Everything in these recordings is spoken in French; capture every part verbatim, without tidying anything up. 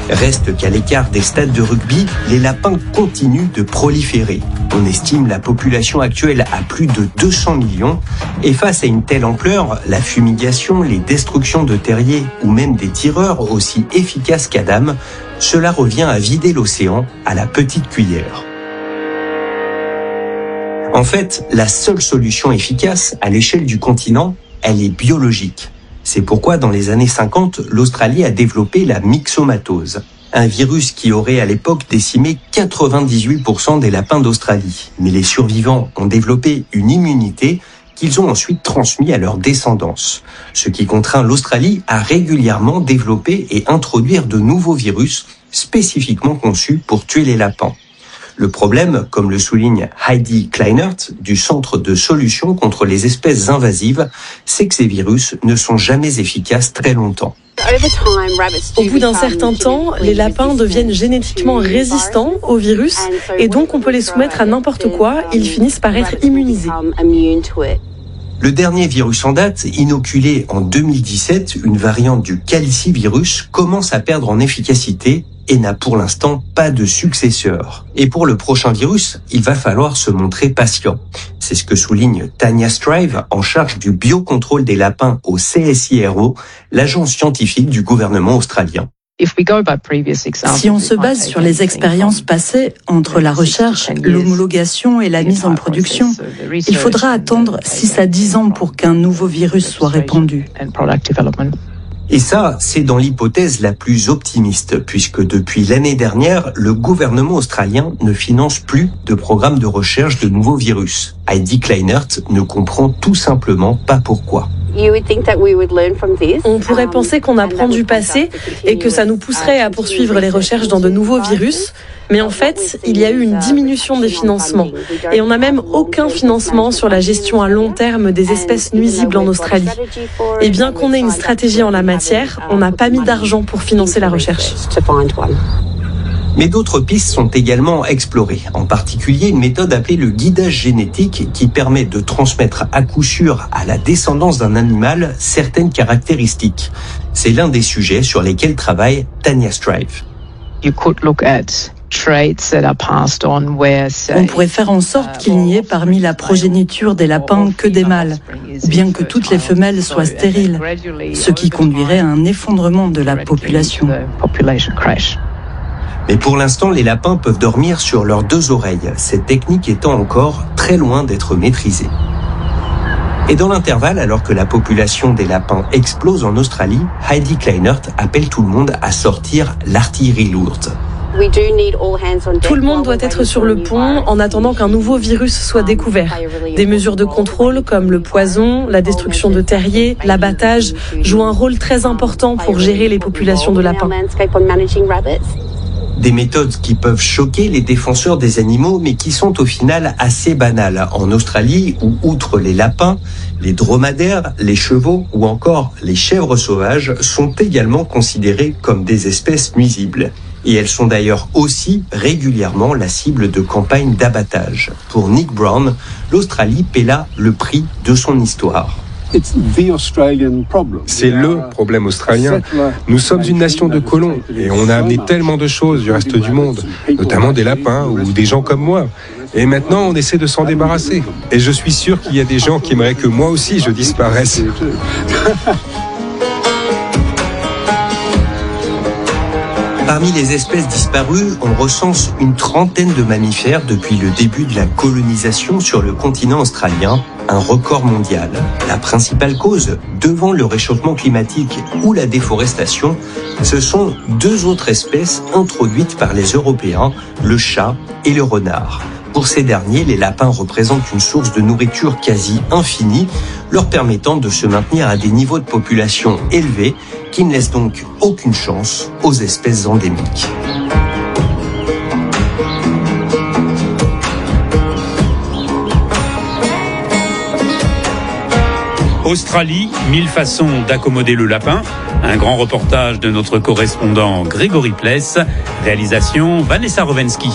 Reste qu'à l'écart des stades de rugby, les lapins continuent de proliférer. On estime la population actuelle à plus de deux cents millions. Et face à une telle ampleur, la fumigation, les destructions de terriers ou même des tireurs aussi efficaces qu'Adam, cela revient à vider l'océan à la petite cuillère. En fait, la seule solution efficace à l'échelle du continent, elle est biologique. C'est pourquoi dans les années cinquante, l'Australie a développé la myxomatose, un virus qui aurait à l'époque décimé quatre-vingt-dix-huit pour cent des lapins d'Australie. Mais les survivants ont développé une immunité qu'ils ont ensuite transmise à leur descendance, ce qui contraint l'Australie à régulièrement développer et introduire de nouveaux virus spécifiquement conçus pour tuer les lapins. Le problème, comme le souligne Heidi Kleinert du Centre de solutions contre les espèces invasives, c'est que ces virus ne sont jamais efficaces très longtemps. Au bout d'un certain temps, les lapins deviennent génétiquement résistants aux virus et donc on peut les soumettre à n'importe quoi, ils finissent par être immunisés. Le dernier virus en date, inoculé en deux mille dix-sept, une variante du calicivirus, commence à perdre en efficacité et n'a pour l'instant pas de successeur. Et pour le prochain virus, il va falloir se montrer patient. C'est ce que souligne Tanya Strive, en charge du biocontrôle des lapins au C S I R O, l'agence scientifique du gouvernement australien. Si on se base sur les expériences passées entre la recherche, l'homologation et la mise en production, il faudra attendre six à dix ans pour qu'un nouveau virus soit répandu. Et ça, c'est dans l'hypothèse la plus optimiste, puisque depuis l'année dernière, le gouvernement australien ne finance plus de programmes de recherche de nouveaux virus. Heidi Kleinert ne comprend tout simplement pas pourquoi. On pourrait penser qu'on apprend du passé et que ça nous pousserait à poursuivre les recherches dans de nouveaux virus, mais en fait, il y a eu une diminution des financements et on n'a même aucun financement sur la gestion à long terme des espèces nuisibles en Australie. Et bien qu'on ait une stratégie en la matière, on n'a pas mis d'argent pour financer la recherche. Mais d'autres pistes sont également explorées, en particulier une méthode appelée le guidage génétique qui permet de transmettre à coup sûr à la descendance d'un animal certaines caractéristiques. C'est l'un des sujets sur lesquels travaille Tanya Strive. On pourrait faire en sorte qu'il n'y ait parmi la progéniture des lapins que des mâles, ou bien que toutes les femelles soient stériles, ce qui conduirait à un effondrement de la population. Mais pour l'instant, les lapins peuvent dormir sur leurs deux oreilles, cette technique étant encore très loin d'être maîtrisée. Et dans l'intervalle, alors que la population des lapins explose en Australie, Heidi Kleinert appelle tout le monde à sortir l'artillerie lourde. Tout le monde doit être sur le pont en attendant qu'un nouveau virus soit découvert. Des mesures de contrôle comme le poison, la destruction de terriers, l'abattage jouent un rôle très important pour gérer les populations de lapins. Des méthodes qui peuvent choquer les défenseurs des animaux, mais qui sont au final assez banales. En Australie, où outre les lapins, les dromadaires, les chevaux ou encore les chèvres sauvages sont également considérés comme des espèces nuisibles. Et elles sont d'ailleurs aussi régulièrement la cible de campagnes d'abattage. Pour Nick Brown, l'Australie paie là le prix de son histoire. C'est le problème australien. Nous sommes une nation de colons et on a amené tellement de choses du reste du monde, notamment des lapins ou des gens comme moi. Et maintenant, on essaie de s'en débarrasser. Et je suis sûr qu'il y a des gens qui aimeraient que moi aussi je disparaisse. Parmi les espèces disparues, on recense une trentaine de mammifères depuis le début de la colonisation sur le continent australien, un record mondial. La principale cause, devant le réchauffement climatique ou la déforestation, ce sont deux autres espèces introduites par les Européens, le chat et le renard. Pour ces derniers, les lapins représentent une source de nourriture quasi infinie, leur permettant de se maintenir à des niveaux de population élevés qui ne laissent donc aucune chance aux espèces endémiques. Australie, mille façons d'accommoder le lapin. Un grand reportage de notre correspondant Grégory Pless. Réalisation Vanessa Rowensky.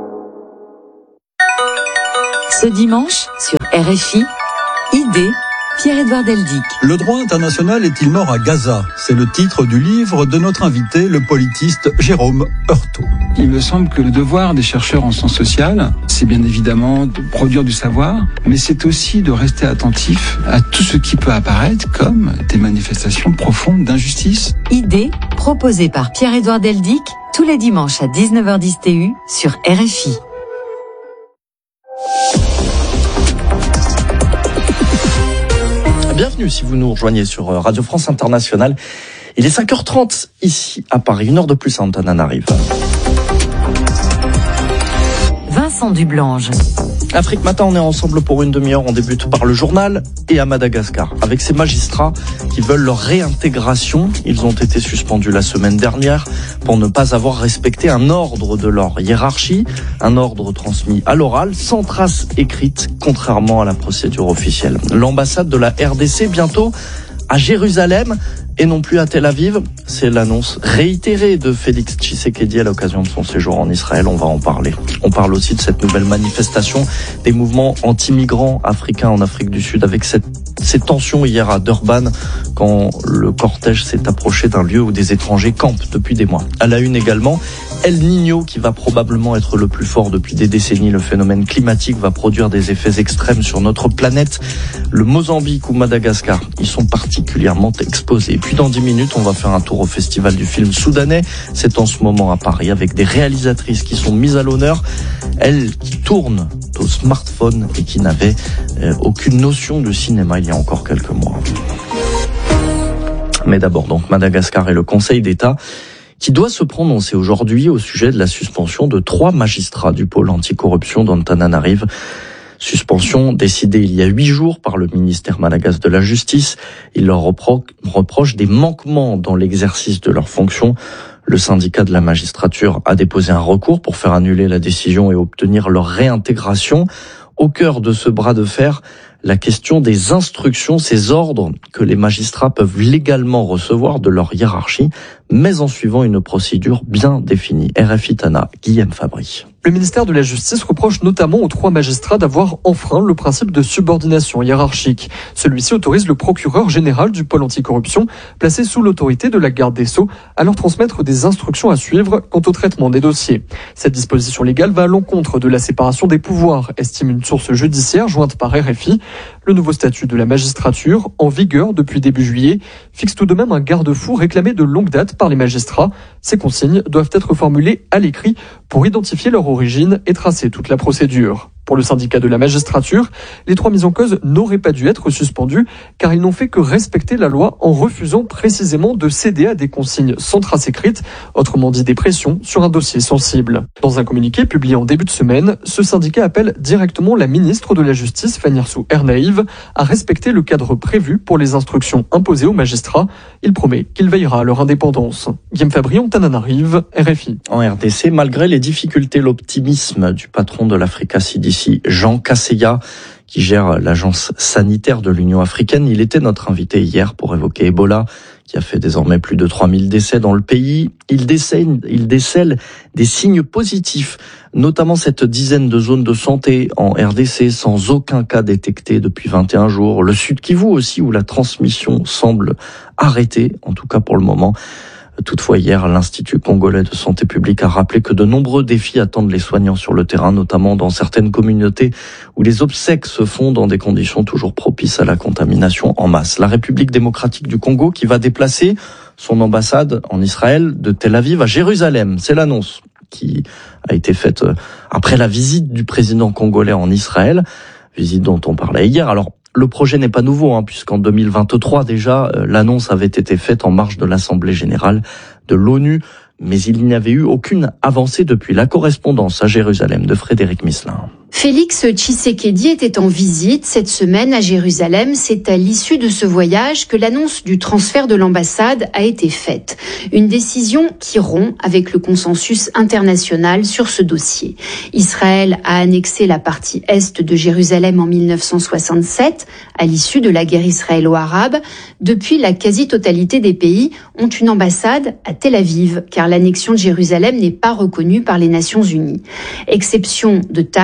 Ce dimanche, sur R F I, idées Pierre-Édouard Deldic. Le droit international est-il mort à Gaza ? C'est le titre du livre de notre invité, le politiste Jérôme Heurtaud. Il me semble que le devoir des chercheurs en sciences sociales, c'est bien évidemment de produire du savoir, mais c'est aussi de rester attentif à tout ce qui peut apparaître comme des manifestations profondes d'injustice. Idée proposée par Pierre-Édouard Deldic tous les dimanches à dix-neuf heures dix T U sur R F I. Bienvenue si vous nous rejoignez sur Radio France Internationale. Il est cinq heures trente ici à Paris, une heure de plus à Antananarive. Vincent Dublange. Afrique Matin, on est ensemble pour une demi-heure. On débute par le journal et à Madagascar, avec ces magistrats qui veulent leur réintégration. Ils ont été suspendus la semaine dernière pour ne pas avoir respecté un ordre de leur hiérarchie, un ordre transmis à l'oral, sans trace écrite, contrairement à la procédure officielle. L'ambassade de la R D C bientôt à Jérusalem et non plus à Tel Aviv. C'est l'annonce réitérée de Félix Tshisekedi à l'occasion de son séjour en Israël. On va en parler. On parle aussi de cette nouvelle manifestation des mouvements anti-migrants africains en Afrique du Sud avec cette, ces tensions hier à Durban quand le cortège s'est approché d'un lieu où des étrangers campent depuis des mois. À la une également, El Niño qui va probablement être le plus fort depuis des décennies. Le phénomène climatique va produire des effets extrêmes sur notre planète. Le Mozambique ou Madagascar y sont particulièrement exposés. Et puis dans dix minutes, on va faire un tour au festival du film soudanais. C'est en ce moment à Paris avec des réalisatrices qui sont mises à l'honneur. Elles qui tournent au smartphone et qui n'avaient euh, aucune notion du cinéma il y a encore quelques mois. Mais d'abord donc Madagascar et le Conseil d'État qui doit se prononcer aujourd'hui au sujet de la suspension de trois magistrats du pôle anticorruption d'Antananarive. Suspension décidée il y a huit jours par le ministère malagasy de la Justice. Il leur repro- reproche des manquements dans l'exercice de leurs fonctions. Le syndicat de la magistrature a déposé un recours pour faire annuler la décision et obtenir leur réintégration. Au cœur de ce bras de fer, la question des instructions, ces ordres que les magistrats peuvent légalement recevoir de leur hiérarchie, mais en suivant une procédure bien définie. R F I Tana, Guillaume Fabry. Le ministère de la Justice reproche notamment aux trois magistrats d'avoir enfreint le principe de subordination hiérarchique. Celui-ci autorise le procureur général du pôle anticorruption, placé sous l'autorité de la garde des Sceaux, à leur transmettre des instructions à suivre quant au traitement des dossiers. Cette disposition légale va à l'encontre de la séparation des pouvoirs, estime une source judiciaire jointe par R F I. Le nouveau statut de la magistrature, en vigueur depuis début juillet, fixe tout de même un garde-fou réclamé de longue date par les magistrats. Ces consignes doivent être formulées à l'écrit pour identifier leur origine et tracer toute la procédure. Pour le syndicat de la magistrature, les trois mises en cause n'auraient pas dû être suspendus car ils n'ont fait que respecter la loi en refusant précisément de céder à des consignes sans trace écrite, autrement dit des pressions sur un dossier sensible. Dans un communiqué publié en début de semaine, ce syndicat appelle directement la ministre de la Justice, Fanyrsu Ernaïv, à respecter le cadre prévu pour les instructions imposées aux magistrats. Il promet qu'il veillera à leur indépendance. Guillaume Fabry, Antananarive, R F I. En R D C, malgré les difficultés, l'optimisme du patron de l'Africa C D C, Jean Kaseya, qui gère l'agence sanitaire de l'Union africaine. Il était notre invité hier pour évoquer Ebola, qui a fait désormais plus de trois mille décès dans le pays. Il décèle, il décèle des signes positifs, notamment cette dizaine de zones de santé en R D C sans aucun cas détecté depuis vingt et un jours. Le Sud Kivu aussi, où la transmission semble arrêtée, en tout cas pour le moment. Toutefois, hier, l'Institut congolais de santé publique a rappelé que de nombreux défis attendent les soignants sur le terrain, notamment dans certaines communautés où les obsèques se font dans des conditions toujours propices à la contamination en masse. La République démocratique du Congo qui va déplacer son ambassade en Israël de Tel Aviv à Jérusalem. C'est l'annonce qui a été faite après la visite du président congolais en Israël, visite dont on parlait hier. Alors, le projet n'est pas nouveau, hein, puisqu'en deux mille vingt-trois, déjà, euh, l'annonce avait été faite en marge de l'Assemblée générale de l'ONU, mais il n'y avait eu aucune avancée depuis. La correspondance à Jérusalem de Frédéric Misselin. Félix Tshisekedi était en visite cette semaine à Jérusalem. C'est à l'issue de ce voyage que l'annonce du transfert de l'ambassade a été faite. Une décision qui rompt avec le consensus international sur ce dossier. Israël a annexé la partie est de Jérusalem en mille neuf cent soixante-sept, à l'issue de la guerre israélo-arabe. Depuis, la quasi-totalité des pays ont une ambassade à Tel Aviv, car l'annexion de Jérusalem n'est pas reconnue par les Nations Unies. Exception de taille, les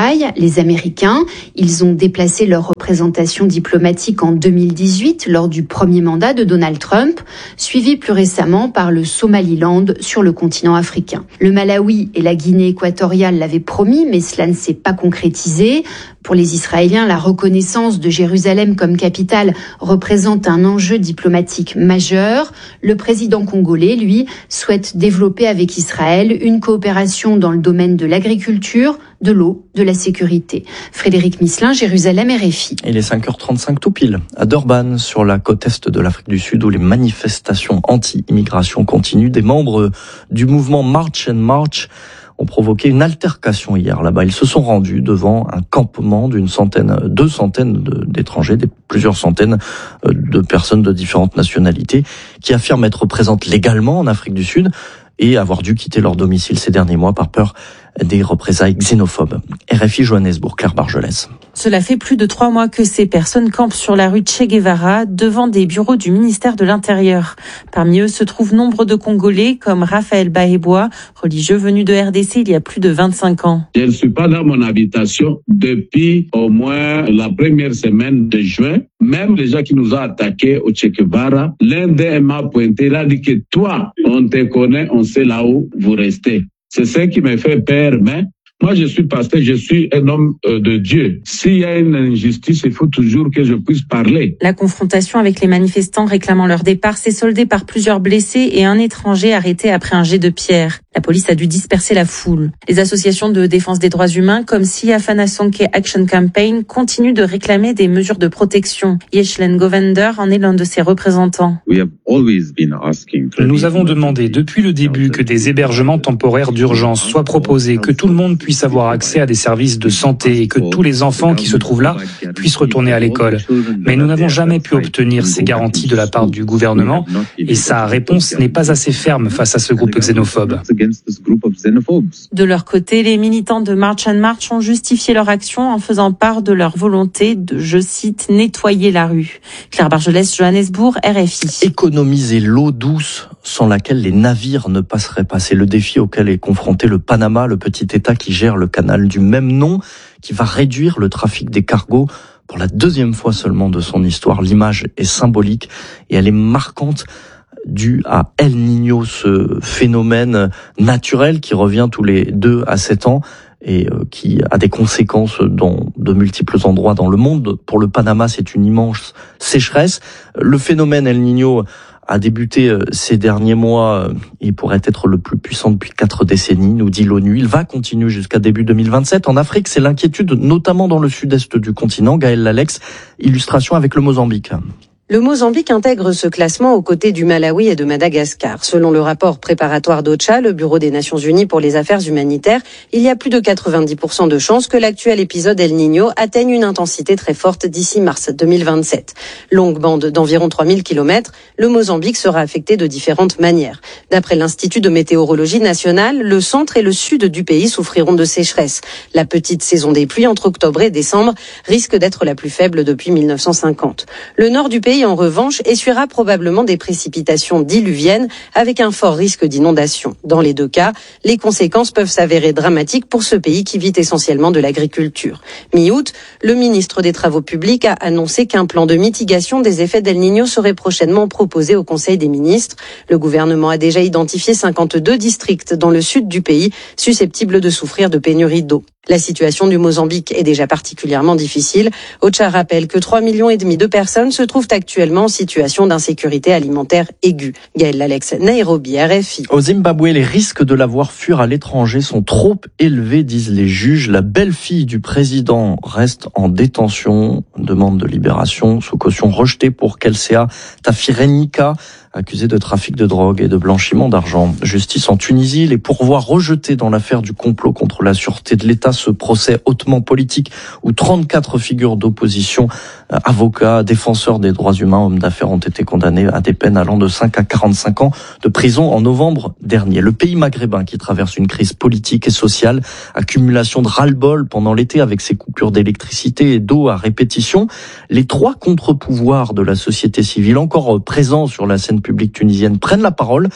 les Américains. Ils ont déplacé leur représentation diplomatique en deux mille dix-huit lors du premier mandat de Donald Trump, suivi plus récemment par le Somaliland sur le continent africain. Le Malawi et la Guinée équatoriale l'avaient promis, mais cela ne s'est pas concrétisé. Pour les Israéliens, la reconnaissance de Jérusalem comme capitale représente un enjeu diplomatique majeur. Le président congolais, lui, souhaite développer avec Israël une coopération dans le domaine de l'agriculture, de l'eau, de la sécurité. Frédéric Misselin, Jérusalem, R F I. Il est cinq heures trente-cinq tout pile, à Durban, sur la côte est de l'Afrique du Sud, où les manifestations anti-immigration continuent. Des membres du mouvement March and March ont provoqué une altercation hier là-bas. Ils se sont rendus devant un campement d'une centaine, deux centaines d'étrangers, des plusieurs centaines de personnes de différentes nationalités, qui affirment être présentes légalement en Afrique du Sud et avoir dû quitter leur domicile ces derniers mois par peur des représailles xénophobes. R F I Johannesburg, Claire Bargelès. Cela fait plus de trois mois que ces personnes campent sur la rue Che Guevara devant des bureaux du ministère de l'Intérieur. Parmi eux se trouvent nombre de Congolais comme Raphaël Bahebois, religieux venu de R D C il y a plus de vingt-cinq ans. Je ne suis pas dans mon habitation depuis au moins la première semaine de juin. Même les gens qui nous ont attaqués au Che Guevara, l'un d'eux m'a pointé, il a dit que toi, on te connaît, on sait là où vous restez. C'est ça qui me fait peur, mais moi je suis pasteur, je suis un homme de Dieu. S'il y a une injustice, il faut toujours que je puisse parler. La confrontation avec les manifestants réclamant leur départ s'est soldée par plusieurs blessés et un étranger arrêté après un jet de pierre. La police a dû disperser la foule. Les associations de défense des droits humains comme Siafana Sonke Action Campaign continuent de réclamer des mesures de protection. Yeshlen Govender en est l'un de ses représentants. Nous avons demandé depuis le début que des hébergements temporaires d'urgence soient proposés, que tout le monde puisse avoir accès à des services de santé et que tous les enfants qui se trouvent là puissent retourner à l'école. Mais nous n'avons jamais pu obtenir ces garanties de la part du gouvernement et sa réponse n'est pas assez ferme face à ce groupe xénophobe. De leur côté, les militants de March and March ont justifié leur action en faisant part de leur volonté de, je cite, nettoyer la rue. Claire Bargelès, Johannesburg, R F I. Économiser l'eau douce sans laquelle les navires ne passeraient pas. C'est le défi auquel est confronté le Panama, le petit État qui gère le canal du même nom, qui va réduire le trafic des cargos pour la deuxième fois seulement de son histoire. L'image est symbolique et elle est marquante, due à El Niño, ce phénomène naturel qui revient tous les deux à sept ans et qui a des conséquences dans de multiples endroits dans le monde. Pour le Panama, c'est une immense sécheresse. Le phénomène El Niño a débuté ces derniers mois. Il pourrait être le plus puissant depuis quatre décennies, nous dit l'ONU. Il va continuer jusqu'à début deux mille vingt-sept. En Afrique, c'est l'inquiétude, notamment dans le sud-est du continent. Gaël Lalex, illustration avec le Mozambique. Le Mozambique intègre ce classement aux côtés du Malawi et de Madagascar. Selon le rapport préparatoire d'OCHA, le Bureau des Nations Unies pour les affaires humanitaires, il y a plus de quatre-vingt-dix pour cent de chances que l'actuel épisode El Niño atteigne une intensité très forte d'ici mars deux mille vingt-sept. Longue bande d'environ trois mille kilomètres, le Mozambique sera affecté de différentes manières. D'après l'Institut de météorologie nationale, le centre et le sud du pays souffriront de sécheresse. La petite saison des pluies entre octobre et décembre risque d'être la plus faible depuis mille neuf cent cinquante. Le nord du pays, en revanche, essuiera probablement des précipitations diluviennes avec un fort risque d'inondation. Dans les deux cas, les conséquences peuvent s'avérer dramatiques pour ce pays qui vit essentiellement de l'agriculture. Mi-août, le ministre des Travaux publics a annoncé qu'un plan de mitigation des effets d'El Niño serait prochainement proposé au Conseil des ministres. Le gouvernement a déjà identifié cinquante-deux districts dans le sud du pays susceptibles de souffrir de pénurie d'eau. La situation du Mozambique est déjà particulièrement difficile. OCHA rappelle que trois millions et demi de personnes se trouvent actuellement en situation d'insécurité alimentaire aiguë. Gaël Lalex, Nairobi, R F I. Au Zimbabwe, les risques de la voir fuir à l'étranger sont trop élevés, disent les juges. La belle-fille du président reste en détention. Demande de libération sous caution rejetée pour Kelsea Tafirenika, accusé de trafic de drogue et de blanchiment d'argent. Justice en Tunisie, les pourvois rejetés dans l'affaire du complot contre la sûreté de l'État, ce procès hautement politique où trente-quatre figures d'opposition, avocats, défenseurs des droits humains, hommes d'affaires ont été condamnés à des peines allant de cinq à quarante-cinq ans de prison en novembre dernier. Le pays maghrébin qui traverse une crise politique et sociale, accumulation de ras-le-bol pendant l'été avec ses coupures d'électricité et d'eau à répétition. Les trois contre-pouvoirs de la société civile encore présents sur la scène publique tunisienne prennent la parole.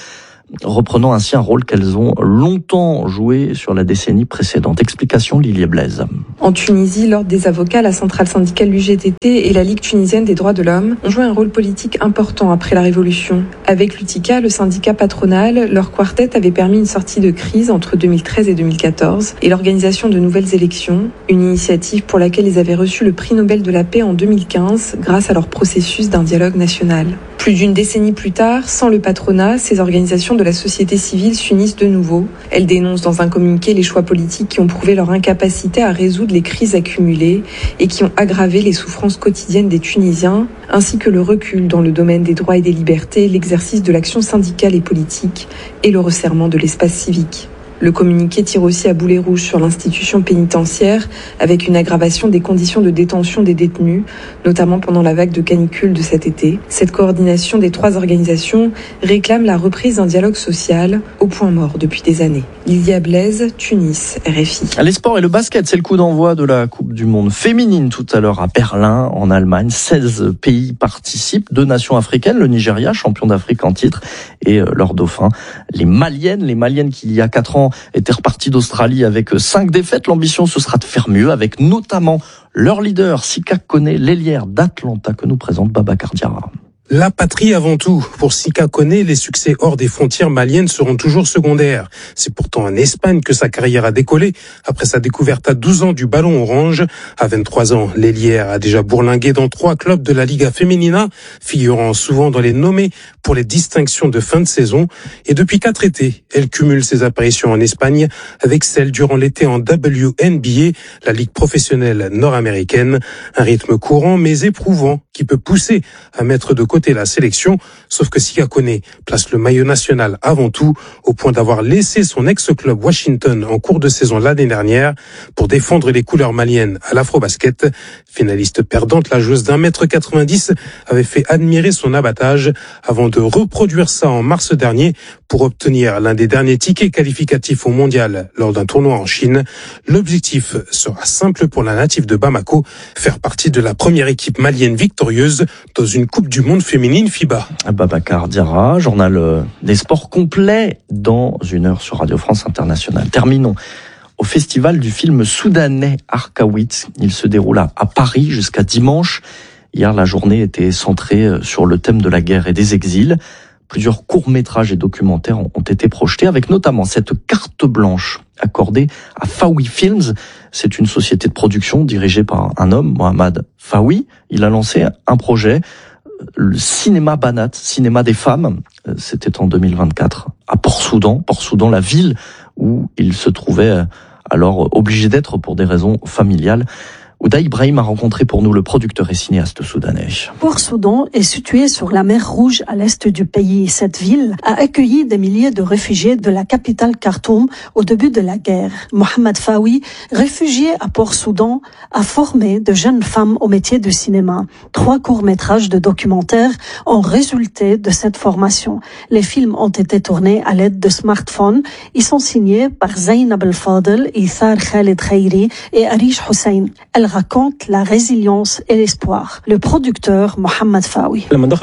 reprenant ainsi un rôle qu'elles ont longtemps joué sur la décennie précédente. Explication Lilié Blaise. En Tunisie, l'Ordre des avocats, la centrale syndicale U G T T et la Ligue tunisienne des droits de l'homme ont joué un rôle politique important après la révolution. Avec l'U T I C A, le syndicat patronal, leur quartet avait permis une sortie de crise entre deux mille treize et deux mille quatorze et l'organisation de nouvelles élections, une initiative pour laquelle ils avaient reçu le prix Nobel de la paix en deux mille quinze grâce à leur processus d'un dialogue national. Plus d'une décennie plus tard, sans le patronat, ces organisations de la société civile s'unissent de nouveau. Elles dénoncent dans un communiqué les choix politiques qui ont prouvé leur incapacité à résoudre les crises accumulées et qui ont aggravé les souffrances quotidiennes des Tunisiens, ainsi que le recul dans le domaine des droits et des libertés, l'exercice de l'action syndicale et politique et le resserrement de l'espace civique. Le communiqué tire aussi à boulet rouge sur l'institution pénitentiaire avec une aggravation des conditions de détention des détenus, notamment pendant la vague de canicule de cet été. Cette coordination des trois organisations réclame la reprise d'un dialogue social au point mort depuis des années. Lydia Blaise, Tunis, R F I. Les sports et le basket, c'est le coup d'envoi de la Coupe du Monde féminine tout à l'heure à Berlin, en Allemagne. seize pays participent, deux nations africaines, le Nigeria, champion d'Afrique en titre, et leur dauphin, les Maliennes. Les Maliennes qui, il y a quatre ans, étaient repartis d'Australie avec cinq défaites. L'ambition, ce sera de faire mieux, avec notamment leur leader, Sika Kone, l'ailière d'Atlanta, que nous présente Babacar Diarra. La patrie avant tout. Pour Sika Kone, les succès hors des frontières maliennes seront toujours secondaires. C'est pourtant en Espagne que sa carrière a décollé après sa découverte à douze ans du ballon orange. À vingt-trois ans, l'ailière a déjà bourlingué dans trois clubs de la Liga Femenina, figurant souvent dans les nommés pour les distinctions de fin de saison. Et depuis quatre étés, elle cumule ses apparitions en Espagne avec celles durant l'été en W N B A, la ligue professionnelle nord-américaine. Un rythme courant mais éprouvant qui peut pousser à mettre de côté la sélection, sauf que Sika Kone place le maillot national avant tout, au point d'avoir laissé son ex-club Washington en cours de saison l'année dernière pour défendre les couleurs maliennes à l'Afrobasket. Finaliste perdante, la joueuse d'un mètre quatre-vingt-dix avait fait admirer son abattage avant de reproduire ça en mars dernier pour obtenir l'un des derniers tickets qualificatifs au mondial lors d'un tournoi en Chine. L'objectif sera simple pour la native de Bamako, faire partie de la première équipe malienne victorieuse dans une Coupe du Monde féminine FIBA. Babacar Diarra, journal des sports complet dans une heure sur Radio France Internationale. Terminons au festival du film soudanais Arkaout. Il se déroule à Paris jusqu'à dimanche. Hier, la journée était centrée sur le thème de la guerre et des exils. Plusieurs courts-métrages et documentaires ont été projetés, avec notamment cette carte blanche accordée à Fawi Films. C'est une société de production dirigée par un homme, Mohamed Fawi. Il a lancé un projet, le cinéma Banat, cinéma des femmes. C'était en deux mille vingt-quatre à Port-Soudan. Port-Soudan, la ville où il se trouvait alors obligé d'être pour des raisons familiales. Ouda Ibrahim a rencontré pour nous le producteur et cinéaste soudanais. Port-Soudan est situé sur la mer Rouge à l'est du pays. Cette ville a accueilli des milliers de réfugiés de la capitale Khartoum au début de la guerre. Mohamed Fawi, réfugié à Port-Soudan, a formé de jeunes femmes au métier du cinéma. Trois courts-métrages de documentaires ont résulté de cette formation. Les films ont été tournés à l'aide de smartphones. Ils sont signés par Zainab El-Fadel, Ithar Khaled Khairi et Arish Hussein. Elle raconte la résilience et l'espoir. Le producteur Mohamed Fawi.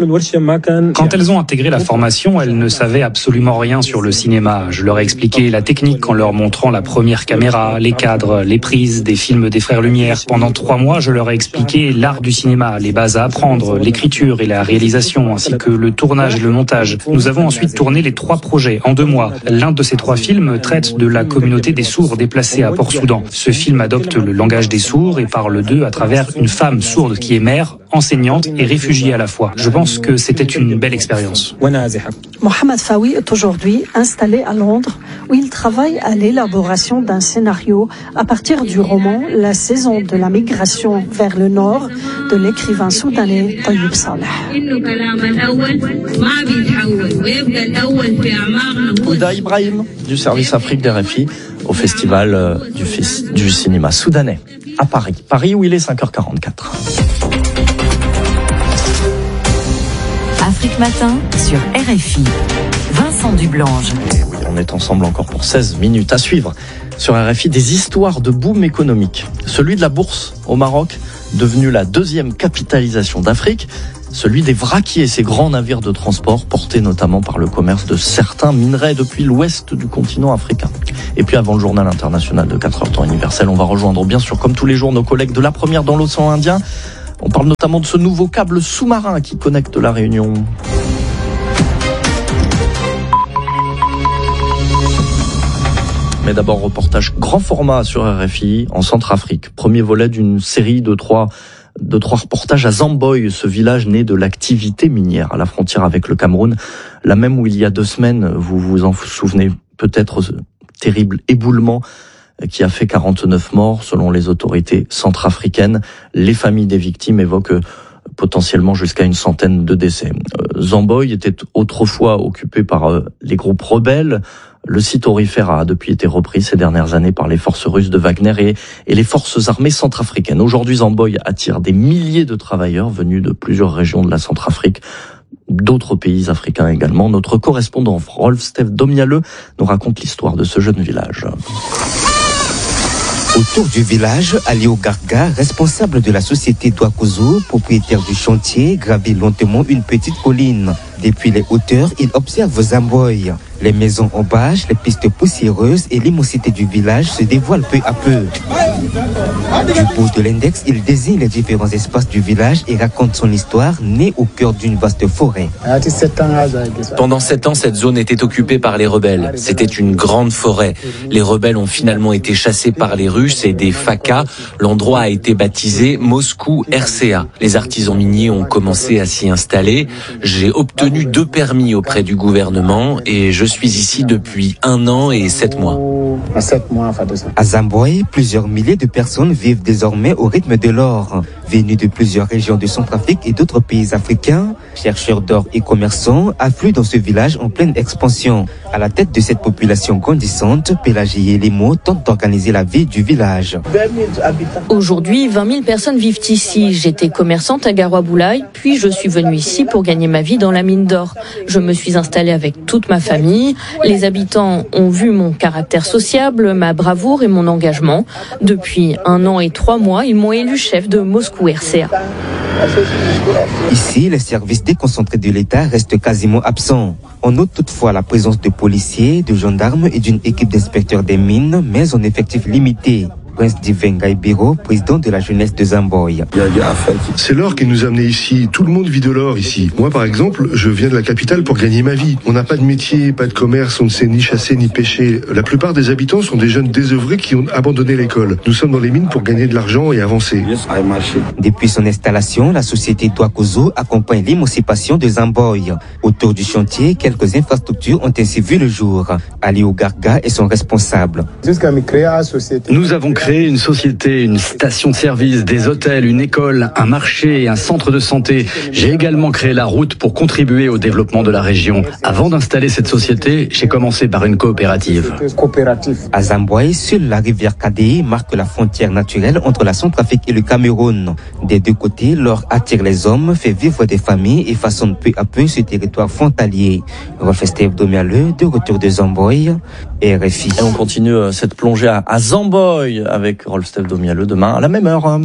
Quand elles ont intégré la formation, elles ne savaient absolument rien sur le cinéma. Je leur ai expliqué la technique en leur montrant la première caméra, les cadres, les prises des films des Frères Lumière. Pendant trois mois, je leur ai expliqué l'art du cinéma, les bases à apprendre, l'écriture et la réalisation, ainsi que le tournage et le montage. Nous avons ensuite tourné les trois projets en deux mois. L'un de ces trois films traite de la communauté des sourds déplacés à Port-Soudan. Ce film adopte le langage des sourds et parle d'eux à travers une femme sourde qui est mère, enseignante et réfugiée à la fois. Je pense que c'était une belle expérience. Mohamed Fawi est aujourd'hui installé à Londres où il travaille à l'élaboration d'un scénario à partir du roman La saison de la migration vers le nord de l'écrivain soudanais Tayyib Saleh. Ouda Ibrahim du service Afrique d'R F I au festival du, du cinéma soudanais à Paris. Paris où il est cinq heures quarante-quatre. Afrique Matin sur R F I. Vincent Dublange. Et oui, on est ensemble encore pour seize minutes à suivre. sur R F I des histoires de boom économique. Celui de la bourse au Maroc, devenu la deuxième capitalisation d'Afrique. Celui des vraquiers, ces grands navires de transport portés notamment par le commerce de certains minerais depuis l'ouest du continent africain. Et puis avant le journal international de quatre heures temps universel, on va rejoindre bien sûr comme tous les jours nos collègues de la première dans l'océan Indien. On parle notamment de ce nouveau câble sous-marin qui connecte la Réunion. Mais d'abord, reportage grand format sur R F I en Centrafrique. Premier volet d'une série de trois, de trois reportages à Zamboy, ce village né de l'activité minière à la frontière avec le Cameroun. La même où il y a deux semaines, vous vous en souvenez peut-être, ce terrible éboulement qui a fait quarante-neuf morts selon les autorités centrafricaines. Les familles des victimes évoquent potentiellement jusqu'à une centaine de décès. Zamboy était autrefois occupé par les groupes rebelles. Le site aurifère a depuis été repris ces dernières années par les forces russes de Wagner et, et les forces armées centrafricaines. Aujourd'hui, Zamboy attire des milliers de travailleurs venus de plusieurs régions de la Centrafrique, d'autres pays africains également. Notre correspondant Rolf-Steve Domialeux nous raconte l'histoire de ce jeune village. Autour du village, Aliou Garga, responsable de la société Douakozo, propriétaire du chantier, gravit lentement une petite colline. Depuis les hauteurs, il observe Zamboy. Les maisons en bâche, les pistes poussiéreuses et l'immensité du village se dévoilent peu à peu. Du bout de l'index, il désigne les différents espaces du village et raconte son histoire, née au cœur d'une vaste forêt. Pendant sept ans, cette zone était occupée par les rebelles. C'était une grande forêt. Les rebelles ont finalement été chassés par les Russes et des F A C A. L'endroit a été baptisé Moscou R C A. Les artisans miniers ont commencé à s'y installer. J'ai obtenu deux permis auprès du gouvernement et je suis ici depuis un an et sept mois. À Zamboy, plusieurs milliers de personnes vivent désormais au rythme de l'or. Venus de plusieurs régions de Centrafrique et d'autres pays africains, chercheurs d'or et commerçants affluent dans ce village en pleine expansion. À la tête de cette population grandissante, Pélagie et Limo tentent d'organiser la vie du village. Aujourd'hui, vingt mille personnes vivent ici. J'étais commerçante à Garoua-Boulaye, puis je suis venue ici pour gagner ma vie dans la mine d'or. Je me suis installée avec toute ma famille. Les habitants ont vu mon caractère sociable, ma bravoure et mon engagement. Depuis un an et trois mois, ils m'ont élu chef de Moscou R C A. Ici, les services déconcentrés de l'État restent quasiment absents. On note toutefois la présence de policiers, de gendarmes et d'une équipe d'inspecteurs des mines, mais en effectif limité. Prince Divenga Ibiro, président de la jeunesse de Zamboy. C'est l'or qui nous a amenés ici. Tout le monde vit de l'or ici. Moi, par exemple, je viens de la capitale pour gagner ma vie. On n'a pas de métier, pas de commerce, on ne sait ni chasser ni pêcher. La plupart des habitants sont des jeunes désœuvrés qui ont abandonné l'école. Nous sommes dans les mines pour gagner de l'argent et avancer. Depuis son installation, la société Douakozo accompagne l'émancipation de Zamboy. Autour du chantier, quelques infrastructures ont ainsi vu le jour. Aliou Garga est son responsable. Nous avons créé Créer une société, une station-service, des hôtels, une école, un marché et un centre de santé. J'ai également créé la route pour contribuer au développement de la région. Avant d'installer cette société, j'ai commencé par une coopérative. À Zamboy, seule la rivière Kadé marque la frontière naturelle entre la Centrafrique et le Cameroun. Des deux côtés, l'or attire les hommes, fait vivre des familles et façonne peu à peu ce territoire frontalier. Rolf-Steve Domialeux, de retour de Zamboy, R F I. Et on continue cette plongée à, à Zamboy avec Rolf-Steve Domialeux demain à la même heure.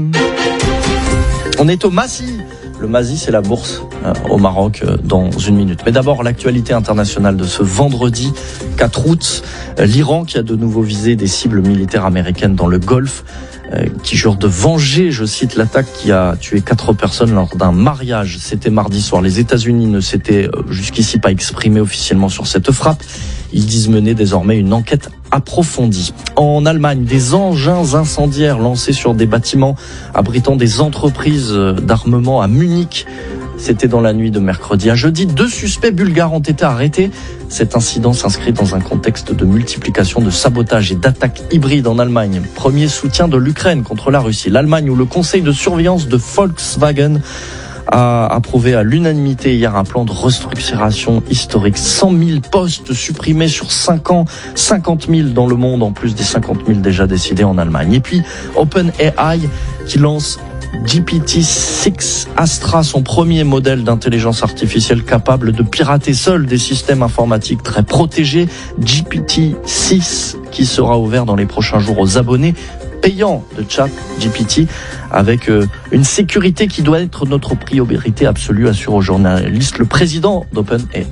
On est au Mazi. Le Mazi, c'est la bourse euh, au Maroc euh, dans une minute. Mais d'abord, l'actualité internationale de ce vendredi quatre août. Euh, L'Iran qui a de nouveau visé des cibles militaires américaines dans le Golfe, euh, qui jure de venger, je cite, l'attaque qui a tué quatre personnes lors d'un mariage. C'était mardi soir. Les États-Unis ne s'étaient euh, jusqu'ici pas exprimés officiellement sur cette frappe. Ils disent mener désormais une enquête approfondie. En Allemagne, des engins incendiaires lancés sur des bâtiments abritant des entreprises d'armement à Munich. C'était dans la nuit de mercredi à jeudi. Deux suspects bulgares ont été arrêtés. Cet incident s'inscrit dans un contexte de multiplication de sabotages et d'attaques hybrides en Allemagne. Premier soutien de l'Ukraine contre la Russie. L'Allemagne, où le conseil de surveillance de Volkswagen a approuvé à l'unanimité hier un plan de restructuration historique. cent mille postes supprimés sur cinq ans, cinquante mille dans le monde, en plus des cinquante mille déjà décidés en Allemagne. Et puis OpenAI qui lance G P T six Astra, son premier modèle d'intelligence artificielle capable de pirater seul des systèmes informatiques très protégés. G P T six qui sera ouvert dans les prochains jours aux abonnés payants de ChatGPT, avec euh, une sécurité qui doit être notre priorité absolue, assure aux journalistes le président d'OpenAI.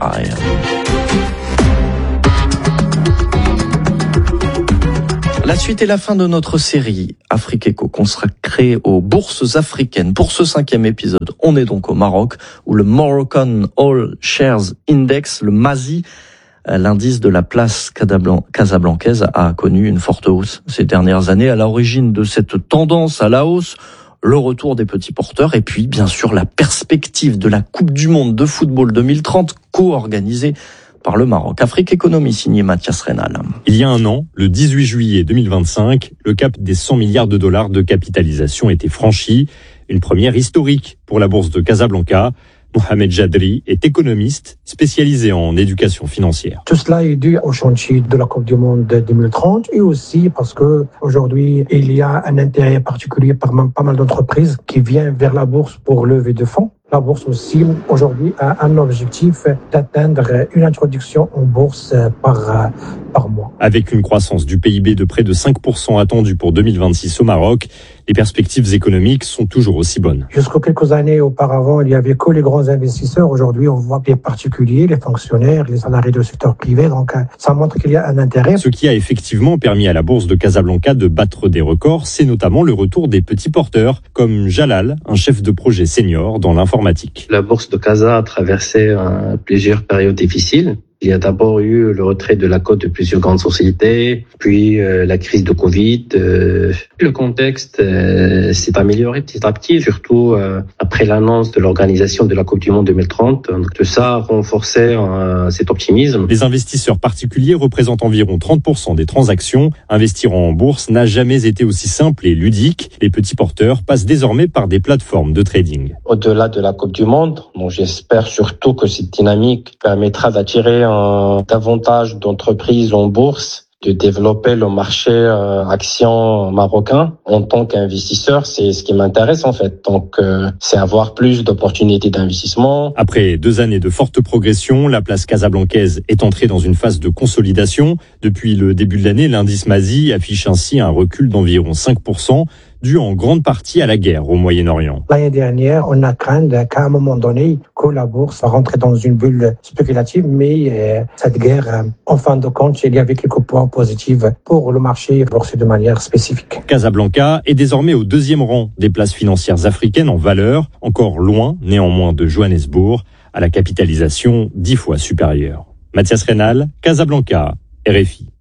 La suite et la fin de notre série Afrique Eco consacrée aux bourses africaines. Pour ce cinquième épisode, on est donc au Maroc, où le Moroccan All Shares Index, le M A S I, l'indice de la place casablancaise, a connu une forte hausse ces dernières années. À l'origine de cette tendance à la hausse, le retour des petits porteurs et puis bien sûr la perspective de la Coupe du Monde de football deux mille trente co-organisée par le Maroc. Afrique Économie, signé Mathias Reynal. Il y a un an, le dix-huit juillet deux mille vingt-cinq, le cap des cent milliards de dollars de capitalisation était franchi. Une première historique pour la bourse de Casablanca. Mohamed Jadri est économiste spécialisé en éducation financière. Tout cela est dû au chantier de la Coupe du Monde deux mille trente et aussi parce que aujourd'hui il y a un intérêt particulier par pas mal d'entreprises qui viennent vers la bourse pour lever de fonds. La bourse aussi, aujourd'hui, a un objectif d'atteindre une introduction en bourse par, par mois. Avec une croissance du P I B de près de cinq pour cent attendue pour deux mille vingt-six au Maroc, les perspectives économiques sont toujours aussi bonnes. Jusqu'à quelques années auparavant, il n'y avait que les grands investisseurs. Aujourd'hui, on voit les particuliers, les fonctionnaires, les salariés du secteur privé. Donc, ça montre qu'il y a un intérêt. Ce qui a effectivement permis à la bourse de Casablanca de battre des records, c'est notamment le retour des petits porteurs, comme Jalal, un chef de projet senior dans l'informatique. La bourse de Casa a traversé euh, plusieurs périodes difficiles. Il y a d'abord eu le retrait de la cote de plusieurs grandes sociétés, puis euh, la crise de Covid. Euh, le contexte euh, s'est amélioré petit à petit, surtout euh, après l'annonce de l'organisation de la Coupe du Monde deux mille trente. Donc, tout ça a renforcé euh, cet optimisme. Les investisseurs particuliers représentent environ trente pour cent des transactions. Investir en bourse n'a jamais été aussi simple et ludique. Les petits porteurs passent désormais par des plateformes de trading. Au-delà de la Coupe du Monde, bon, j'espère surtout que cette dynamique permettra d'attirer davantage d'entreprises en bourse, de développer le marché euh, action marocain. En tant qu'investisseur, c'est ce qui m'intéresse en fait. Donc, euh, c'est avoir plus d'opportunités d'investissement. Après deux années de forte progression, la place casablancaise est entrée dans une phase de consolidation. Depuis le début de l'année, l'indice M A S I affiche ainsi un recul d'environ cinq pour cent, dû en grande partie à la guerre au Moyen-Orient. L'année dernière, on a craint qu'à un moment donné, que la bourse rentre dans une bulle spéculative, mais euh, cette guerre, euh, en fin de compte, il y avait quelques points positifs pour le marché boursier de manière spécifique. Casablanca est désormais au deuxième rang des places financières africaines en valeur, encore loin néanmoins de Johannesburg, à la capitalisation dix fois supérieure. Mathias Reynal, Casablanca, R F I.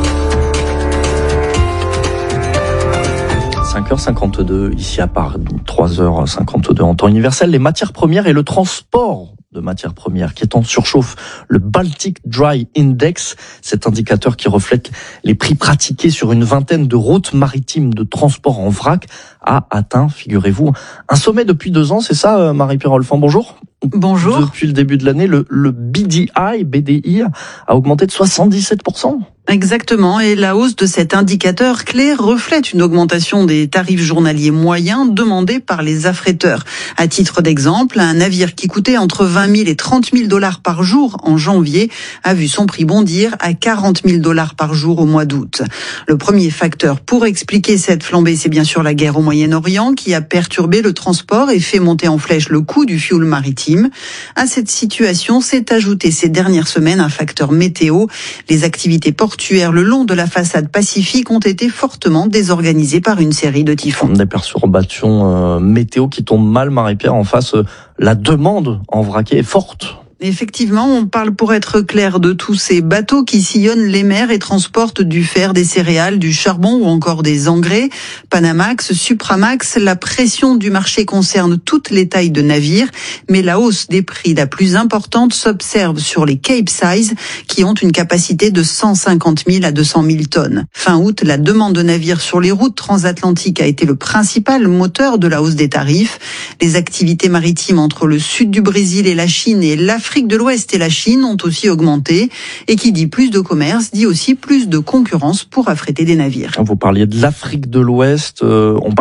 cinq heures cinquante-deux, ici à Paris, trois heures cinquante-deux en temps universel. Les matières premières et le transport de matières premières qui est en surchauffe. Le Baltic Dry Index, cet indicateur qui reflète les prix pratiqués sur une vingtaine de routes maritimes de transport en vrac, a atteint, figurez-vous, un sommet depuis deux ans. C'est ça, Marie-Pierre Olfan, bonjour. Bonjour. Depuis le début de l'année, le, le B D I, B D I a augmenté de soixante-dix-sept pour cent. Exactement, et la hausse de cet indicateur clé reflète une augmentation des tarifs journaliers moyens demandés par les affréteurs. À titre d'exemple, un navire qui coûtait entre vingt mille et trente mille dollars par jour en janvier a vu son prix bondir à quarante mille dollars par jour au mois d'août. Le premier facteur pour expliquer cette flambée, c'est bien sûr la guerre au Moyen-Orient qui a perturbé le transport et fait monter en flèche le coût du fioul maritime. À cette situation s'est ajouté ces dernières semaines un facteur météo. Les activités portuaires le long de la façade pacifique ont été fortement désorganisées par une série de typhons. Des perturbations euh, météo qui tombent mal, Marie-Pierre, en face. Euh, la demande en vrac est forte. Effectivement, on parle pour être clair de tous ces bateaux qui sillonnent les mers et transportent du fer, des céréales, du charbon ou encore des engrais. Panamax, Supramax, la pression du marché concerne toutes les tailles de navires, mais la hausse des prix la plus importante s'observe sur les Capesize qui ont une capacité de cent cinquante mille à deux cent mille tonnes. Fin août, la demande de navires sur les routes transatlantiques a été le principal moteur de la hausse des tarifs. Les activités maritimes entre le sud du Brésil et la Chine et l'Afrique L'Afrique de l'Ouest et la Chine ont aussi augmenté. Et qui dit plus de commerce, dit aussi plus de concurrence pour affréter des navires. Vous parliez de l'Afrique de l'Ouest, euh, on parle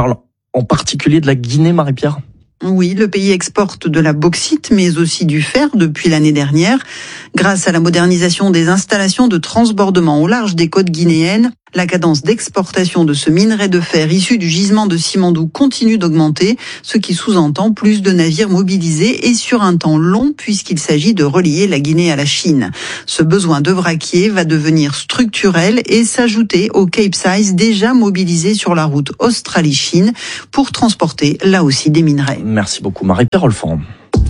en particulier de la Guinée, Marie-Pierre ? Oui, le pays exporte de la bauxite, mais aussi du fer depuis l'année dernière. Grâce à la modernisation des installations de transbordement au large des côtes guinéennes, la cadence d'exportation de ce minerai de fer issu du gisement de Simandou continue d'augmenter, ce qui sous-entend plus de navires mobilisés et sur un temps long puisqu'il s'agit de relier la Guinée à la Chine. Ce besoin de vraquier va devenir structurel et s'ajouter au Capesize déjà mobilisé sur la route Australie-Chine pour transporter là aussi des minerais. Merci beaucoup Marie-Pierre Olfand.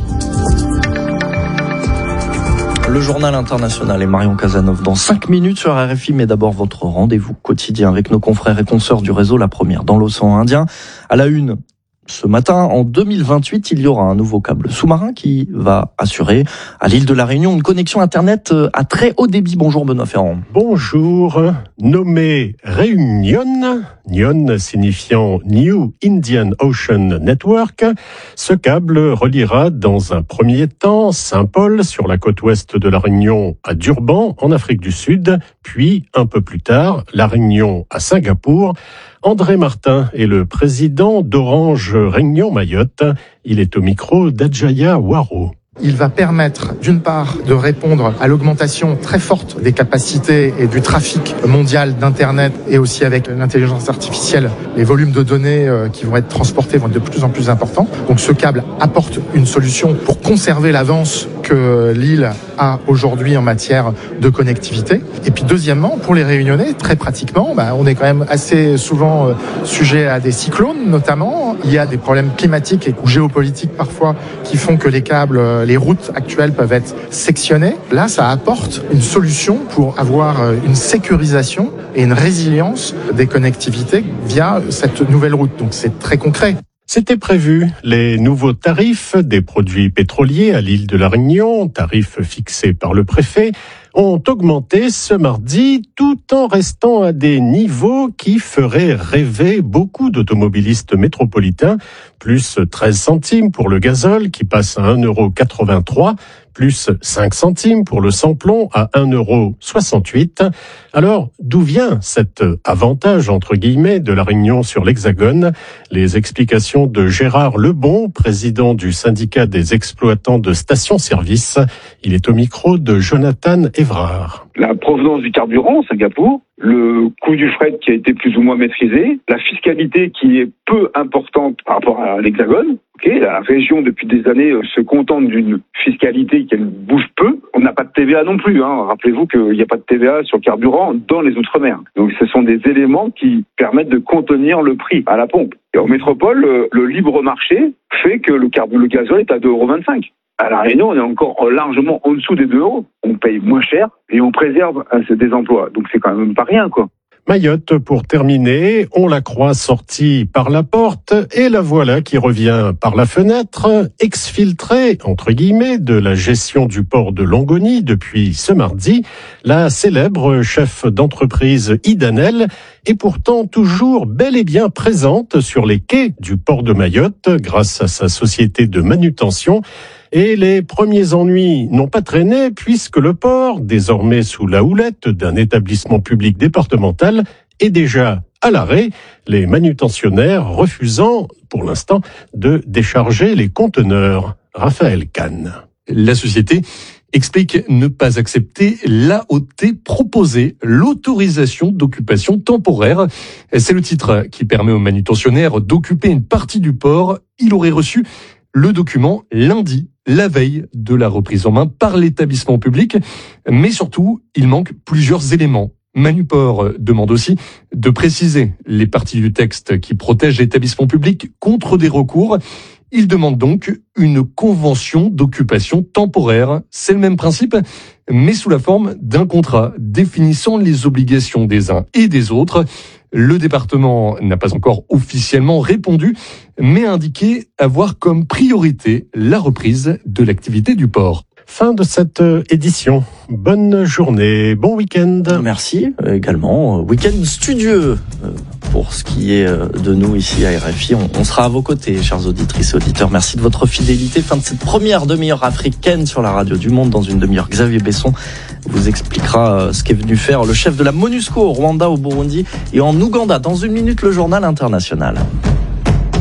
Le journal international et Marion Cazeneuve dans cinq minutes sur R F I, mais d'abord votre rendez-vous quotidien avec nos confrères et consoeurs du réseau La Première dans l'océan Indien. À la une, ce matin, en deux mille vingt-huit, il y aura un nouveau câble sous-marin qui va assurer à l'île de la Réunion une connexion Internet à très haut débit. Bonjour Benoît Ferrand. Bonjour. Nommé Réunion, Nyon signifiant New Indian Ocean Network, ce câble reliera dans un premier temps Saint-Paul sur la côte ouest de la Réunion à Durban en Afrique du Sud, puis un peu plus tard la Réunion à Singapour. André Martin est le président d'Orange Réunion Mayotte. Il est au micro d'Adjaya Waro. Il va permettre, d'une part, de répondre à l'augmentation très forte des capacités et du trafic mondial d'Internet et aussi avec l'intelligence artificielle, les volumes de données qui vont être transportés vont être de plus en plus importants. Donc ce câble apporte une solution pour conserver l'avance que l'île a aujourd'hui en matière de connectivité. Et puis deuxièmement, pour les Réunionnais, très pratiquement, bah, on est quand même assez souvent sujet à des cyclones notamment. Il y a des problèmes climatiques et géopolitiques parfois qui font que les câbles, les routes actuelles peuvent être sectionnées. Là, ça apporte une solution pour avoir une sécurisation et une résilience des connectivités via cette nouvelle route. Donc c'est très concret. C'était prévu. Les nouveaux tarifs des produits pétroliers à l'île de la Réunion, tarifs fixés par le préfet, ont augmenté ce mardi tout en restant à des niveaux qui feraient rêver beaucoup d'automobilistes métropolitains. Plus treize centimes pour le gazole qui passe à un euro quatre-vingt-trois, plus cinq centimes pour le samplon à un euro soixante-huit. Alors, d'où vient cet avantage, entre guillemets, de la Réunion sur l'Hexagone? Les explications de Gérard Lebon, président du syndicat des exploitants de stations-service. Il est au micro de Jonathan Évrard. La provenance du carburant, Singapour, le coût du fret qui a été plus ou moins maîtrisé, la fiscalité qui est peu importante par rapport à l'Hexagone. Okay, la région, depuis des années, se contente d'une fiscalité qui bouge peu. On n'a pas de T V A non plus. Hein. Rappelez-vous qu'il n'y a pas de T V A sur le carburant dans les Outre-mer. Donc ce sont des éléments qui permettent de contenir le prix à la pompe. Et en métropole, le, le libre marché fait que le, carb- le gazole est à deux euros vingt-cinq. À La Réunion, on est encore largement en dessous des deux euros. On paye moins cher et on préserve des emplois. Donc c'est quand même pas rien, quoi. Mayotte, pour terminer, on la croit sortie par la porte et la voilà qui revient par la fenêtre, exfiltrée, entre guillemets, de la gestion du port de Longoni depuis ce mardi. La célèbre chef d'entreprise Idanel est pourtant toujours bel et bien présente sur les quais du port de Mayotte grâce à sa société de manutention. Et les premiers ennuis n'ont pas traîné puisque le port, désormais sous la houlette d'un établissement public départemental, est déjà à l'arrêt, les manutentionnaires refusant, pour l'instant, de décharger les conteneurs. Raphaël Kahn. La société explique ne pas accepter l'A O T proposée, l'autorisation d'occupation temporaire. C'est le titre qui permet aux manutentionnaires d'occuper une partie du port. Il aurait reçu le document lundi, la veille de la reprise en main par l'établissement public. Mais surtout, il manque plusieurs éléments. Manuport demande aussi de préciser les parties du texte qui protègent l'établissement public contre des recours. Il demande donc une convention d'occupation temporaire. C'est le même principe, mais sous la forme d'un contrat définissant les obligations des uns et des autres. Le département n'a pas encore officiellement répondu, mais a indiqué avoir comme priorité la reprise de l'activité du port. Fin de cette édition. Bonne journée, bon week-end. Merci également. Week-end studieux pour ce qui est de nous ici à R F I. On, on sera à vos côtés, chers auditrices et auditeurs. Merci de votre fidélité. Fin de cette première demi-heure africaine sur la radio du Monde. Dans une demi-heure, Xavier Besson vous expliquera ce qu'est venu faire le chef de la MONUSCO au Rwanda, au Burundi et en Ouganda. Dans une minute, le journal international.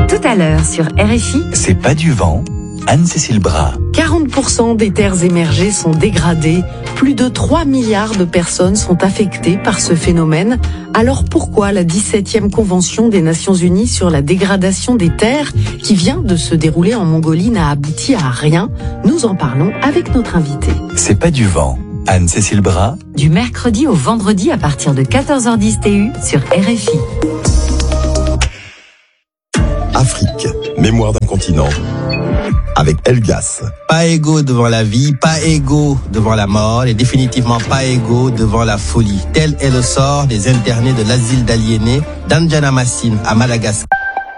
Tout à l'heure sur R F I. C'est pas du vent. Anne-Cécile Bras. quarante pour cent des terres émergées sont dégradées. Plus de trois milliards de personnes sont affectées par ce phénomène. Alors pourquoi la dix-septième Convention des Nations Unies sur la dégradation des terres, qui vient de se dérouler en Mongolie, n'a abouti à rien? Nous en parlons avec notre invité. C'est pas du vent. Anne-Cécile Bras. Du mercredi au vendredi à partir de quatorze heures dix T U sur R F I. Afrique, mémoire d'un continent. Avec Elgas. Pas égaux devant la vie, pas égaux devant la mort, et définitivement pas égaux devant la folie. Tel est le sort des internés de l'asile d'aliénés d'Andjanamasine à Madagascar.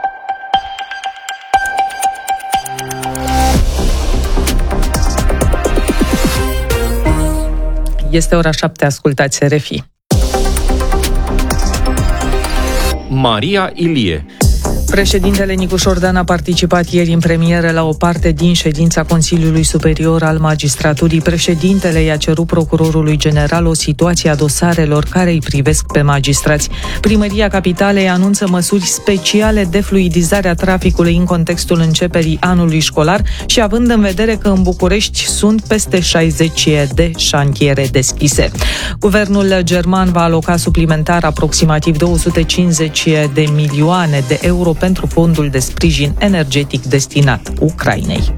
Este ora șapte, ascultați R F I. Maria Ilie. Președintele Nicu Șordan a participat ieri în premieră la o parte din ședința Consiliului Superior al Magistraturii. Președintele i-a cerut procurorului general o situație a dosarelor care îi privesc pe magistrați. Primăria Capitalei anunță măsuri speciale de fluidizare a traficului în contextul începerii anului școlar și având în vedere că în București sunt peste șaizeci de șantiere deschise. Guvernul german va aloca suplimentar aproximativ două sute cincizeci de milioane de euro pentru fondul de sprijin energetic destinat Ucrainei.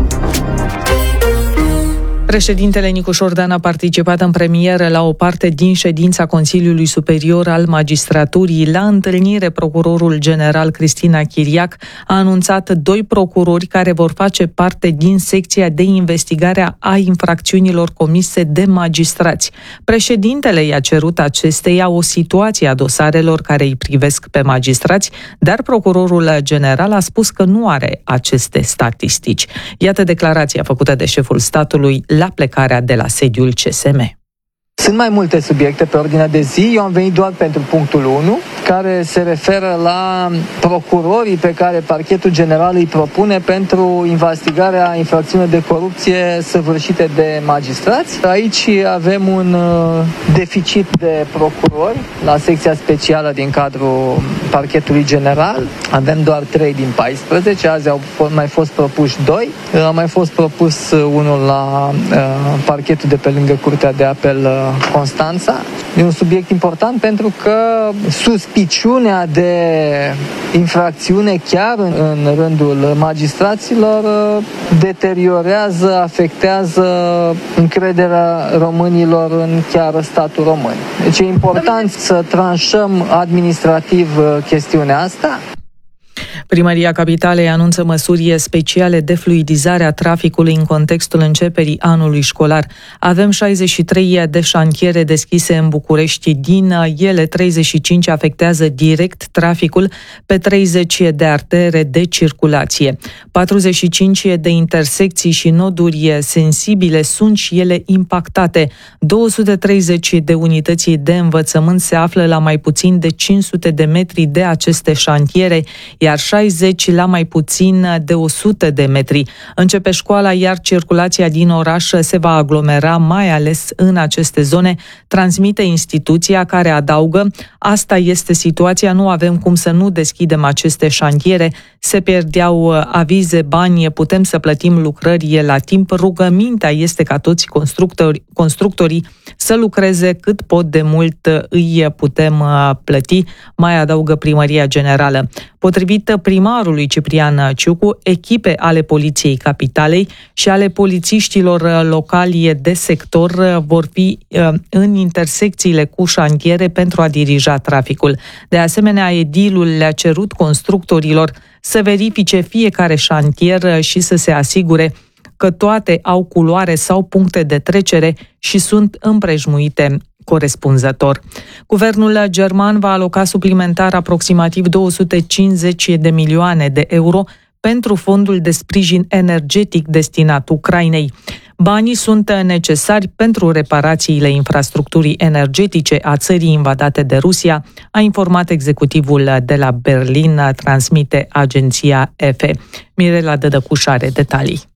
Președintele Nicu Șordan a participat în premieră la o parte din ședința Consiliului Superior al Magistraturii. La întâlnire, procurorul general Cristina Chiriac a anunțat doi procurori care vor face parte din secția de investigare a infracțiunilor comise de magistrați. Președintele i-a cerut acesteia o situație a dosarelor care îi privesc pe magistrați, dar procurorul general a spus că nu are aceste statistici. Iată declarația făcută de șeful statului la plecarea de la sediul C S M. Sunt mai multe subiecte pe ordinea de zi, eu am venit doar pentru punctul unu, care se referă la procurorii pe care Parchetul General îi propune pentru investigarea infracțiunilor de corupție săvârșite de magistrați. Aici avem un deficit de procurori la secția specială din cadrul Parchetului General. Avem doar trei din paisprezece, azi au mai fost propuși doi, a mai fost propus unul la uh, Parchetul de pe lângă Curtea de Apel uh, Constanța. E un subiect important pentru că suspiciunea de infracțiune chiar în, în rândul magistraților deteriorează, afectează încrederea românilor în chiar statul român. Deci e important să tranșăm administrativ chestiunea asta. Primăria Capitalei anunță măsuri speciale de fluidizare a traficului în contextul începerii anului școlar. Avem șaizeci și trei de șantiere deschise în București, din ele treizeci și cinci afectează direct traficul pe treizeci de artere de circulație. patruzeci și cinci de intersecții și noduri sensibile sunt și ele impactate. două sute treizeci de unități de învățământ se află la mai puțin de cinci sute de metri de aceste șantiere, iar șaizeci la mai puțin de o sută de metri. Începe școala, iar circulația din oraș se va aglomera, mai ales în aceste zone, transmite instituția, care adaugă: asta este situația, nu avem cum să nu deschidem aceste șantiere, se pierdeau avize, bani, putem să plătim lucrări la timp, rugămintea este ca toți constructori, constructorii să lucreze cât pot de mult îi putem plăti, mai adaugă Primăria Generală. Potrivit primarului Ciprian Ciucu, echipe ale Poliției Capitalei și ale polițiștilor locali de sector vor fi în intersecțiile cu șantiere pentru a dirija traficul. De asemenea, edilul le-a cerut constructorilor să verifice fiecare șantier și să se asigure că toate au culoare sau puncte de trecere și sunt împrejmuite corespunzător. Guvernul german va aloca suplimentar aproximativ două sute cincizeci de milioane de euro pentru fondul de sprijin energetic destinat Ucrainei. Banii sunt necesari pentru reparațiile infrastructurii energetice a țării invadate de Rusia, a informat executivul de la Berlin, transmite agenția E F E. Mirela Dădăcuș are detalii.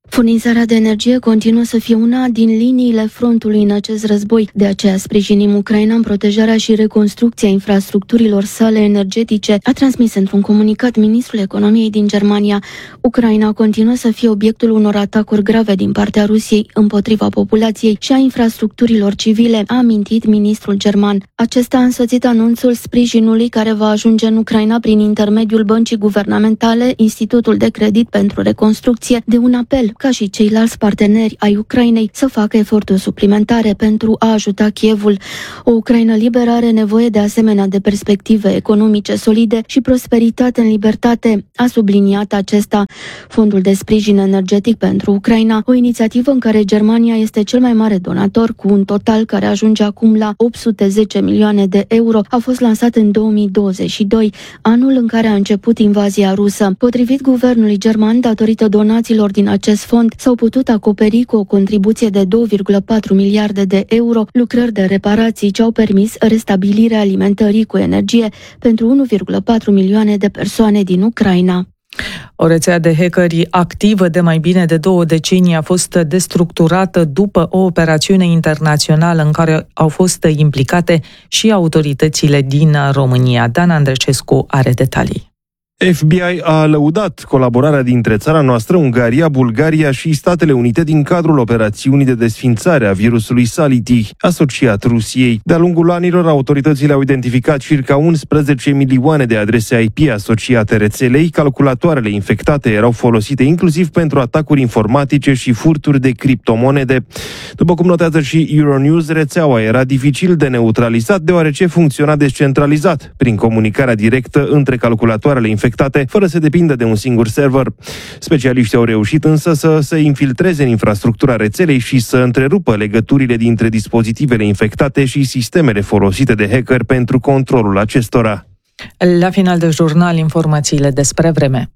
Furnizarea de energie continuă să fie una din liniile frontului în acest război. De aceea sprijinim Ucraina în protejarea și reconstrucția infrastructurilor sale energetice, a transmis într-un comunicat ministrul economiei din Germania. Ucraina continuă să fie obiectul unor atacuri grave din partea Rusiei împotriva populației și a infrastructurilor civile, a amintit ministrul german. Acesta a însoțit anunțul sprijinului care va ajunge în Ucraina prin intermediul băncii guvernamentale, Institutul de Credit pentru Reconstrucție, de un apel ca și ceilalți parteneri ai Ucrainei să facă eforturi suplimentare pentru a ajuta Kievul. O Ucraina liberă are nevoie de asemenea de perspective economice solide și prosperitate în libertate, a subliniat acesta. Fondul de sprijin energetic pentru Ucraina, o inițiativă în care Germania este cel mai mare donator, cu un total care ajunge acum la opt sute zece milioane de euro, a fost lansat în două mii douăzeci și doi, anul în care a început invazia rusă. Potrivit guvernului german, datorită donațiilor din acest fond, s-au putut acoperi cu o contribuție de două virgulă patru miliarde de euro lucrări de reparații ce au permis restabilirea alimentării cu energie pentru unu virgulă patru milioane de persoane din Ucraina. O rețea de hackeri activă de mai bine de două decenii a fost destructurată după o operațiune internațională în care au fost implicate și autoritățile din România. Dan Andrecescu are detalii. F B I a lăudat colaborarea dintre țara noastră, Ungaria, Bulgaria și Statele Unite din cadrul operațiunii de desființare a virusului Sality, asociat Rusiei. De-a lungul anilor, autoritățile au identificat circa unsprezece milioane de adrese I P asociate rețelei. Calculatoarele infectate erau folosite inclusiv pentru atacuri informatice și furturi de criptomonede. După cum notează și Euronews, rețeaua era dificil de neutralizat deoarece funcționa descentralizat, prin comunicarea directă între calculatoarele infectate, fără să depindă de un singur server. Specialiștii au reușit însă să se infiltreze în infrastructura rețelei și să întrerupă legăturile dintre dispozitivele infectate și sistemele folosite de hacker pentru controlul acestora. La final de jurnal, informațiile despre vreme.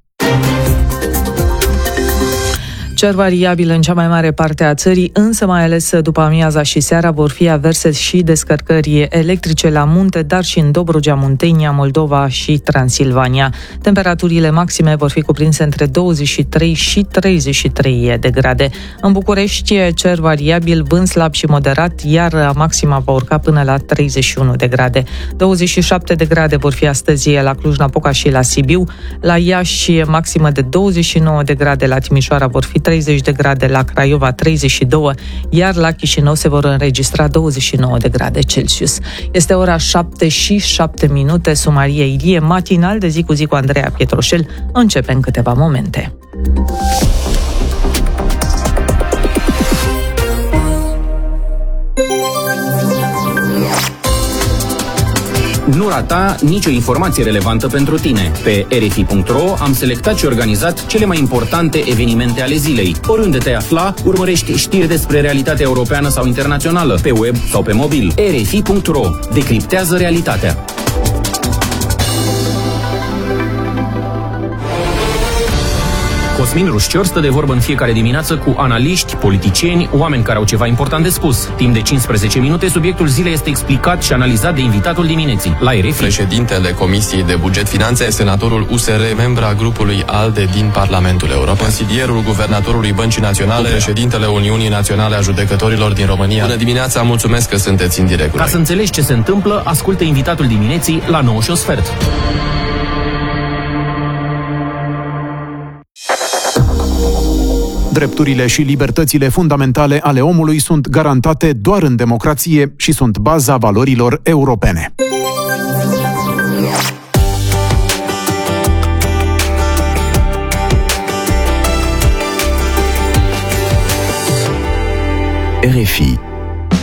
Cer variabil în cea mai mare parte a țării, însă mai ales după amiaza și seara vor fi averse și descărcări electrice la munte, dar și în Dobrogea, Muntenia, Moldova și Transilvania. Temperaturile maxime vor fi cuprinse între douăzeci și trei și treizeci și trei de grade. În București, cer variabil, vânt slab și moderat, iar maxima va urca până la treizeci și unu de grade. douăzeci și șapte de grade vor fi astăzi la Cluj-Napoca și la Sibiu. La Iași, maximă de douăzeci și nouă de grade, la Timișoara vor fi treizeci de grade, la Craiova treizeci și doi, iar la Chișinău se vor înregistra douăzeci și nouă de grade Celsius. Este ora șapte și șapte minute, Sumaria Ilie, matinal de zi cu zi cu Andreea Pietroșel, începe în câteva momente. Nu rata nicio informație relevantă pentru tine. Pe R F I punct R O am selectat și organizat cele mai importante evenimente ale zilei. Oriunde te afla, urmărești știri despre realitatea europeană sau internațională, pe web sau pe mobil. R F I punct R O. Decriptează realitatea. Cosmin Rușcior stă de vorbă în fiecare dimineață cu analiști, politicieni, oameni care au ceva important de spus. Timp de cincisprezece minute, subiectul zilei este explicat și analizat de invitatul dimineții. La R F I. Președintele Comisiei de Buget Finanțe, senatorul U S R, membra grupului ALDE din Parlamentul European, consilierul guvernatorului Băncii Naționale, președintele Uniunii Naționale a Judecătorilor din România. Bună dimineața, mulțumesc că sunteți în direct. Ca să înțelegi ce se întâmplă, ascultă invitatul dimineții la nouă și un sfert. Drepturile și libertățile fundamentale ale omului sunt garantate doar în democrație și sunt baza valorilor europene. R F I